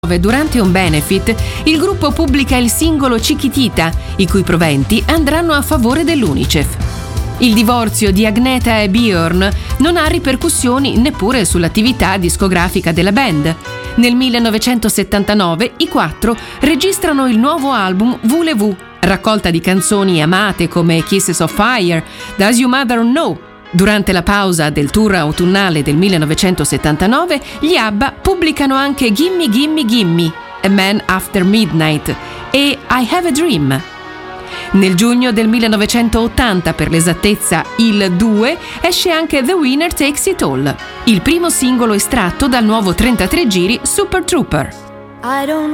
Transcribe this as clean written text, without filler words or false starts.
Durante un benefit, il gruppo pubblica il singolo Chiquitita, i cui proventi andranno a favore dell'UNICEF. Il divorzio di Agnetha e Björn non ha ripercussioni neppure sull'attività discografica della band. Nel 1979 i quattro registrano il nuovo album Voulez-vous, raccolta di canzoni amate come Kisses of Fire, Does Your Mother Know? Durante la pausa del tour autunnale del 1979, gli ABBA pubblicano anche Gimme Gimme Gimme, A Man After Midnight e I Have a Dream. Nel giugno del 1980, per l'esattezza il 2, esce anche The Winner Takes It All, il primo singolo estratto dal nuovo 33 giri Super Trooper.